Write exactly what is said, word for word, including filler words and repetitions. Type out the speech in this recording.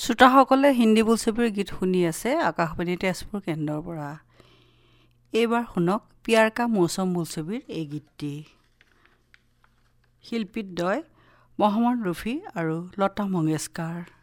শ্ৰোতাসকলে হিন্দী বোলছবিৰ গীত শুনি আছে আকাশবাণী তেজপুৰ কেন্দ্ৰৰ পৰা। এইবাৰ শুনক প্যাৰ কা মৌচম বোলছবিৰ এই গীতটি। শিল্পীদ্বয় মহম্মদ ৰফি আৰু লতা মংগেশকাৰ।